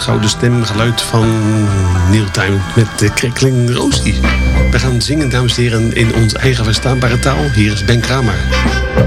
gouden stemgeluid van Neil Diamond met de Crackling Rosie. We gaan zingen, dames en heren, in onze eigen verstaanbare taal. Hier is Ben Kramer.